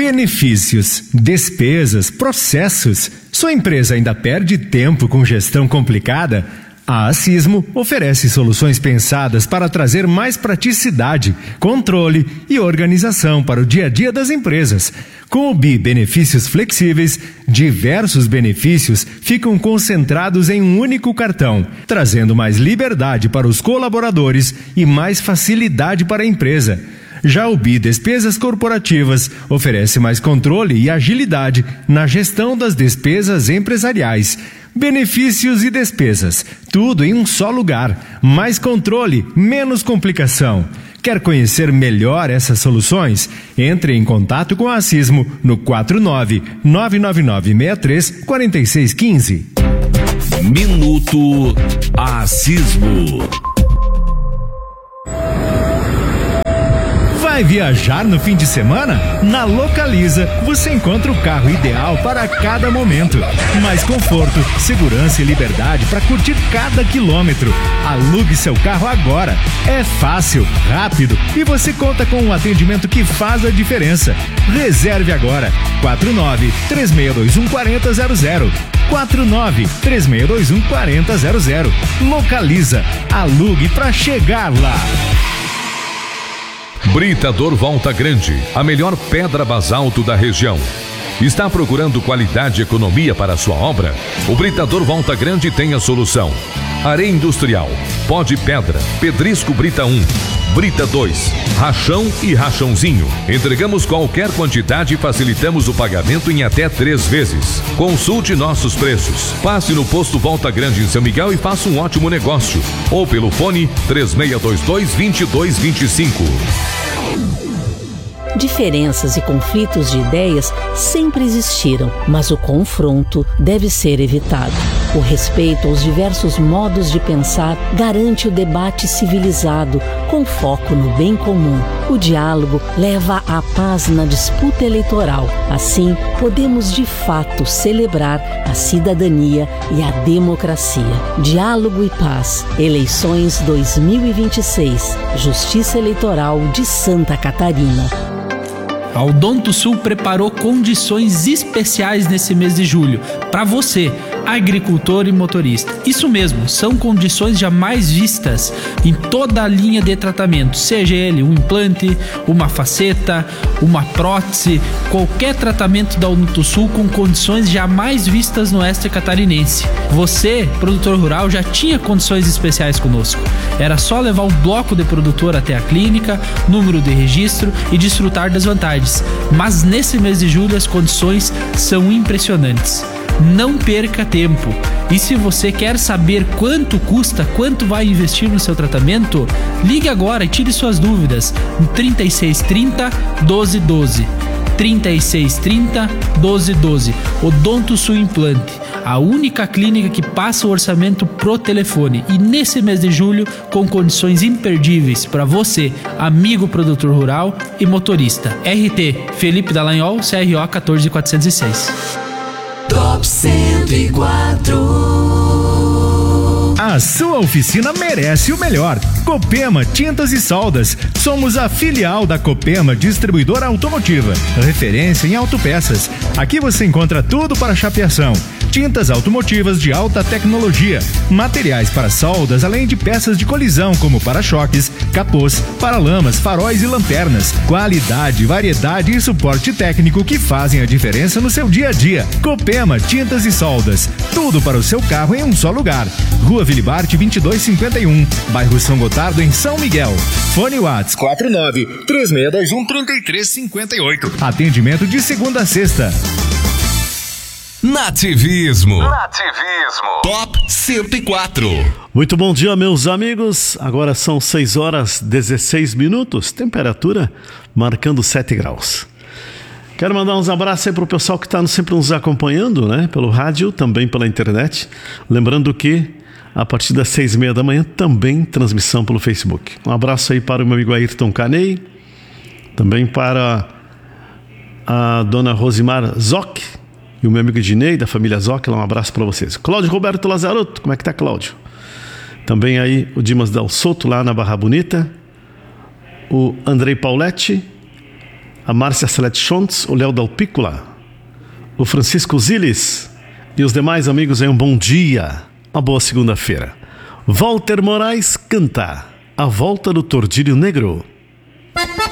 Benefícios, despesas, processos. Sua empresa ainda perde tempo com gestão complicada? A Asismo oferece soluções pensadas para trazer mais praticidade, controle e organização para o dia a dia das empresas. Com o BI Benefícios Flexíveis, diversos benefícios ficam concentrados em um único cartão, trazendo mais liberdade para os colaboradores e mais facilidade para a empresa. Já o BI Despesas Corporativas oferece mais controle e agilidade na gestão das despesas empresariais. Benefícios e despesas, tudo em um só lugar. Mais controle, menos complicação. Quer conhecer melhor essas soluções? Entre em contato com a Asismo no 49-99963-4615. Minuto Asismo. Vai viajar no fim de semana? Na Localiza você encontra o carro ideal para cada momento. Mais conforto, segurança e liberdade para curtir cada quilômetro. Alugue seu carro agora. É fácil, rápido e você conta com um atendimento que faz a diferença. Reserve agora. 49-3621-4000. 49-3621-4000. Localiza. Alugue para chegar lá. Britador Volta Grande, a melhor pedra basalto da região. Está procurando qualidade e economia para a sua obra? O Britador Volta Grande tem a solução. Areia industrial, pó de pedra, pedrisco Brita 1, Brita 2, rachão e rachãozinho. Entregamos qualquer quantidade e facilitamos o pagamento em até 3 vezes. Consulte nossos preços. Passe no posto Volta Grande em São Miguel e faça um ótimo negócio. Ou pelo fone 3622-2225. Diferenças e conflitos de ideias sempre existiram, mas o confronto deve ser evitado. O respeito aos diversos modos de pensar garante o debate civilizado, com foco no bem comum. O diálogo leva à paz na disputa eleitoral. Assim, podemos de fato celebrar a cidadania e a democracia. Diálogo e paz. Eleições 2026. Justiça Eleitoral de Santa Catarina. A Odontosul preparou condições especiais nesse mês de julho para você, agricultor e motorista. Isso mesmo, são condições jamais vistas em toda a linha de tratamento, seja ele um implante, uma faceta, uma prótese, qualquer tratamento da Odontosul com condições jamais vistas no oeste catarinense. Você, produtor rural, já tinha condições especiais conosco. Era só levar um bloco de produtor até a clínica, número de registro e desfrutar das vantagens. Mas nesse mês de julho as condições são impressionantes. Não perca tempo. E se você quer saber quanto custa, quanto vai investir no seu tratamento, ligue agora e tire suas dúvidas no 3630 1212. 3630 1212. Odontosul Implante, a única clínica que passa o orçamento pro telefone. E nesse mês de julho, com condições imperdíveis para você, amigo produtor rural e motorista. RT Felipe Dallagnol, CRO 14406. Top 104. A sua oficina merece o melhor. Copema Tintas e Soldas. Somos a filial da Copema Distribuidora Automotiva, referência em autopeças. Aqui você encontra tudo para chapeação. Tintas automotivas de alta tecnologia, materiais para soldas, além de peças de colisão como para-choques, capôs, paralamas, faróis e lanternas. Qualidade, variedade e suporte técnico que fazem a diferença no seu dia a dia. Copema Tintas e Soldas. Tudo para o seu carro em um só lugar. Rua Vilibarte 2251, bairro São Gotardo, em São Miguel. Fone Whats 49-3621-3358. Atendimento de segunda a sexta. Nativismo. Top 104. Muito bom dia, meus amigos. Agora são 6h16. Temperatura marcando 7 graus. Quero mandar uns abraços aí pro pessoal que está sempre nos acompanhando, né? Pelo rádio, também pela internet. Lembrando que a partir das 6h30 da manhã também transmissão pelo Facebook. Um abraço aí para o meu amigo Ayrton Canei. Também para a dona Rosimar Zoc. E o meu amigo Dinei, da família Zoc, um abraço para vocês. Cláudio Roberto Lazarotto, como é que tá, Cláudio? Também aí o Dimas Del Soto, lá na Barra Bonita. O Andrei Pauletti. a Márcia Celeste Schontz, o Léo Dalpícola, o Francisco Ziles e os demais amigos aí, um bom dia, uma boa segunda-feira. Walter Moraes canta A Volta do Tordilho Negro.